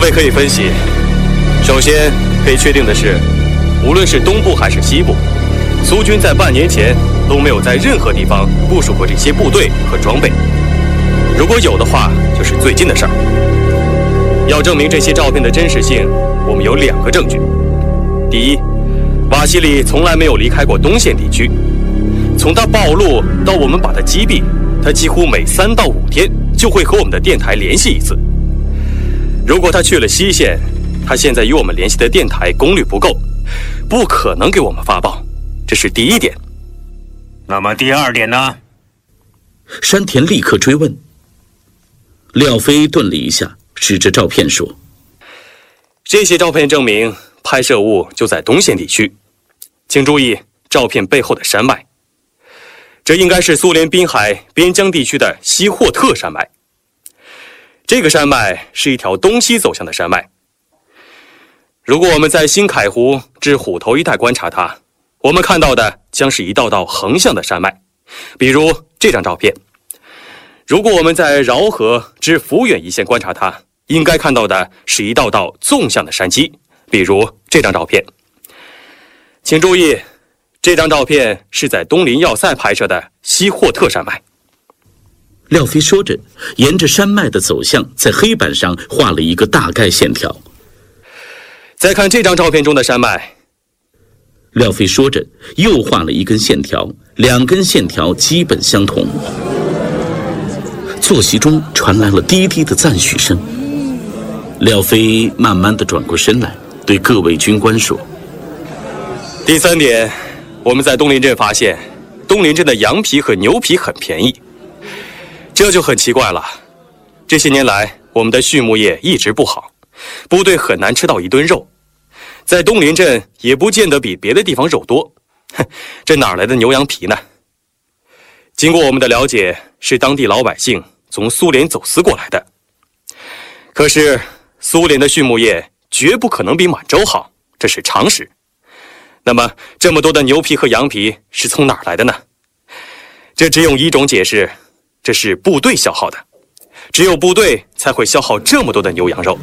位可以分析，首先可以确定的是，无论是东部还是西部，苏军在半年前都没有在任何地方部署过这些部队和装备。如果有的话，就是最近的事儿。要证明这些照片的真实性，我们有2个证据。第一，瓦西里从来没有离开过东线地区，从他暴露到我们把他击毙，他几乎每3到5天就会和我们的电台联系一次。如果他去了西线，他现在与我们联系的电台功率不够，不可能给我们发报，这是第一点。 那么第2点呢？ 山田立刻追问。廖飞顿了一下，指着照片说：“ 这些照片证明拍摄物就在东线地区，请注意照片背后的山脉，这应该是苏联滨海边疆地区的西霍特山脉。这个山脉是一条东西走向的山脉。如果我们在新凯湖至虎头一带观察它，我们看到的将是一道道横向的山脉，比如这张照片。如果我们在饶河至抚远一线观察它，应该看到的是一道道纵向的山脊，比如这张照片。请注意，这张照片是在东林要塞拍摄的西霍特山脉。” 廖飞说着，沿着山脉的走向在黑板上画了一个大概线条。 再看这张照片中的山脉， 廖飞说着又画了一根线条，2根线条基本相同。坐席中传来了低低的赞许声。廖飞慢慢地转过身来，对各位军官说：“ 第3点，我们在东林镇发现，东林镇的羊皮和牛皮很便宜，这就很奇怪了。这些年来，我们的畜牧业一直不好，部队很难吃到一顿肉，在东林镇也不见得比别的地方肉多。这哪来的牛羊皮呢？经过我们的了解，是当地老百姓从苏联走私过来的。可是苏联的畜牧业绝不可能比满洲好，这是常识。那么这么多的牛皮和羊皮是从哪儿来的呢？这只有一种解释，这是部队消耗的，只有部队才会消耗这么多的牛羊肉。”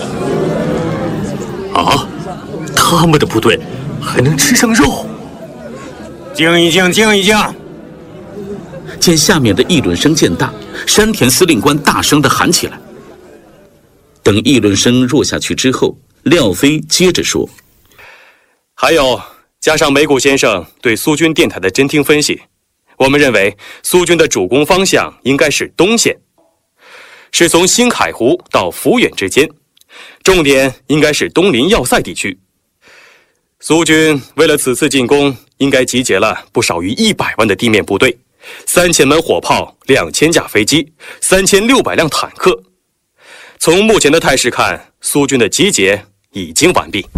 啊，他们的部队还能吃上肉？静一静，静一静！ 见下面的议论声渐大，山田司令官大声地喊起来。等议论声弱下去之后，廖飞接着说：“ 还有，加上梅谷先生对苏军电台的侦听分析，我们认为苏军的主攻方向应该是东线，是从新凯湖到抚远之间，重点应该是东林要塞地区。苏军为了此次进攻，应该集结了不少于100万的地面部队，3000门火炮，2000架飞机，3600辆坦克。从目前的态势看，苏军的集结已经完毕。”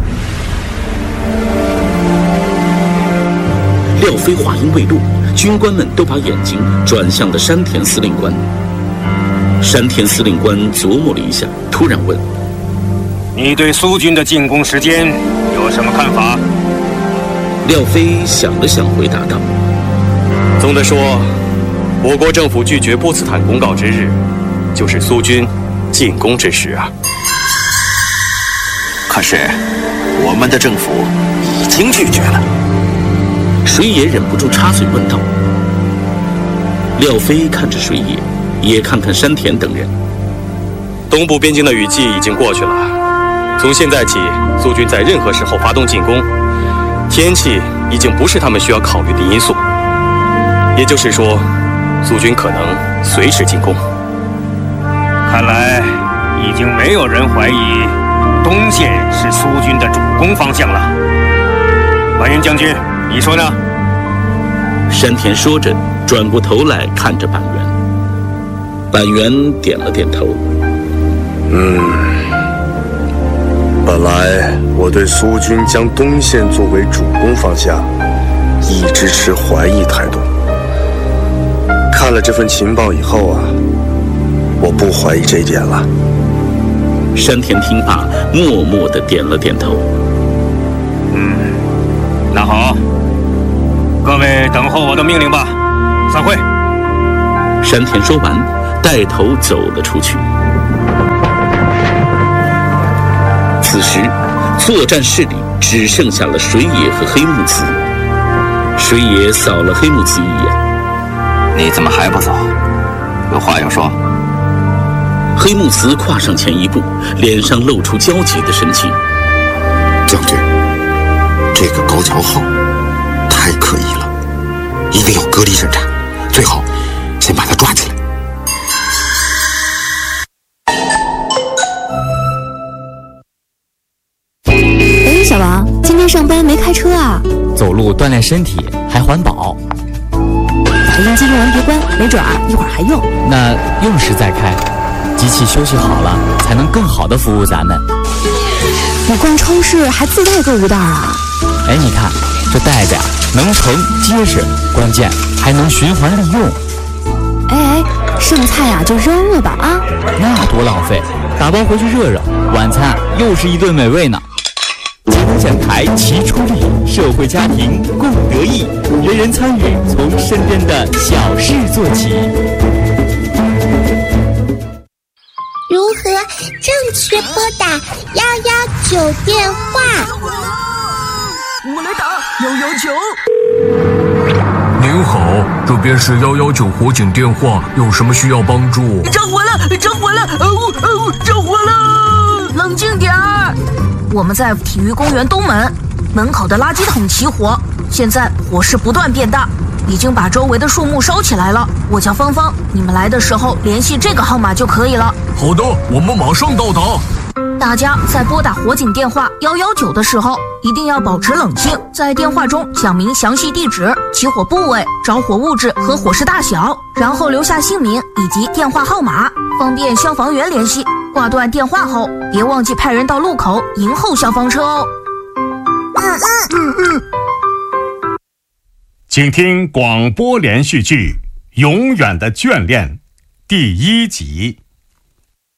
廖飞话音未落，军官们都把眼睛转向了山田司令官。山田司令官琢磨了一下，突然问：“ 你对苏军的进攻时间有什么看法？” 廖飞想了想，回答道：“ 总的说，我国政府拒绝波茨坦公告之日，就是苏军进攻之时啊。 可是，我们的政府已经拒绝了。” 水野忍不住插嘴问道。廖飞看着水野，也看看山田等人。 东部边境的雨季已经过去了，从现在起，苏军在任何时候发动进攻，天气已经不是他们需要考虑的因素。也就是说，苏军可能随时进攻。 看来已经没有人怀疑东线是苏军的主攻方向了。完颜将军，你说呢？ 山田说着，转过头来看着板垣。板垣点了点头。 本来我对苏军将东线作为主攻方向，一直持怀疑态度。看了这份情报以后啊，我不怀疑这一点了。 山田听罢，默默地点了点头。 那好，各位等候我的命令吧。散会。 山田说完，带头走了出去。 此时，作战室里只剩下了水野和黑木子。水野扫了黑木子一眼：“ 你怎么还不走？有话要说？” 黑木子跨上前一步，脸上露出焦急的神情：“ 将军，这个高桥浩太可疑了，一定要隔离审查，最好先把他抓起来。” 哎，小王，今天上班没开车啊？ 走路锻炼身体还环保。 打印机用完别关，没准一会儿还用。 那用时再开，机器休息好了才能更好的服务咱们。 你逛超市还自带购物袋啊？ 哎，你看这袋子呀，能盛结实，关键还能循环利用。 哎，剩菜呀就扔了吧啊！ 那多浪费，打包回去热热，晚餐又是一顿美味呢。节能减排齐出力，社会家庭共得益，人人参与，从身边的小事做起。 如何正确拨打119电话？ 我来打119。 您好，这边是119火警电话，有什么需要帮助？ 着火了！着火了！着火了！冷静点儿！我们在体育公园东门，门口的垃圾桶起火，现在火势不断变大，已经把周围的树木烧起来了。我叫芳芳，你们来的时候联系这个号码就可以了。 好的，我们马上到达。 大家在拨打火警电话119的时候，一定要保持冷静，在电话中讲明详细地址、起火部位、着火物质和火势大小，然后留下姓名以及电话号码，方便消防员联系。挂断电话后，别忘记派人到路口迎候消防车哦。 请听广播连续剧《永远的眷恋》第1集。